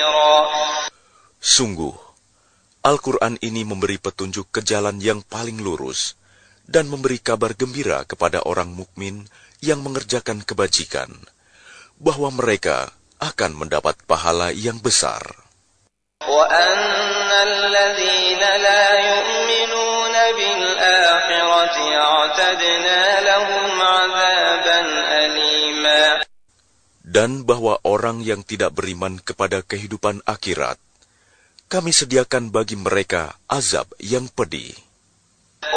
نذيرا. Sungguh, Al-Quran ini memberi petunjuk ke jalan yang paling lurus dan memberi kabar gembira kepada orang mukmin yang mengerjakan kebajikan, bahwa mereka akan mendapat pahala yang besar. وَأَنَّ الَّذِينَ لَا يُؤْمِنُونَ بِالْآخِرَةِ أَعْتَدْنَا لَهُمْ عَذَابًا أَلِيمًا. Dan bahwa orang yang tidak beriman kepada kehidupan akhirat, kami sediakan bagi mereka azab yang pedih.